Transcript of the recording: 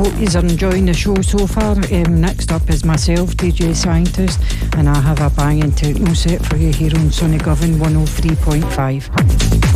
hope you're enjoying the show so far. Next up is myself, DJ Scientist, and I have a banging techno set for you here on Sonic Oven 103.5.